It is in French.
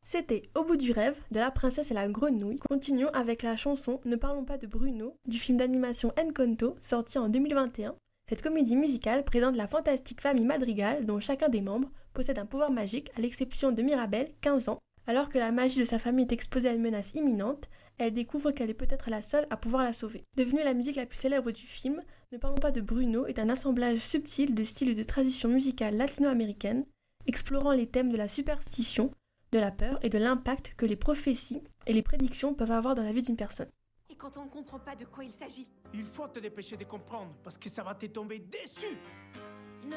C'était Au bout du rêve de La princesse et la grenouille. Continuons avec la chanson Ne parlons pas de Bruno du film d'animation Encanto sorti en 2021. Cette comédie musicale présente la fantastique famille Madrigal dont chacun des membres possède un pouvoir magique à l'exception de Mirabel, 15 ans. Alors que la magie de sa famille est exposée à une menace imminente, elle découvre qu'elle est peut-être la seule à pouvoir la sauver. Devenue la musique la plus célèbre du film, Ne parlons pas de Bruno est un assemblage subtil de styles et de traditions musicales latino-américaines, explorant les thèmes de la superstition, de la peur et de l'impact que les prophéties et les prédictions peuvent avoir dans la vie d'une personne. Et quand on ne comprend pas de quoi il s'agit? Il faut te dépêcher de comprendre, parce que ça va te tomber dessus.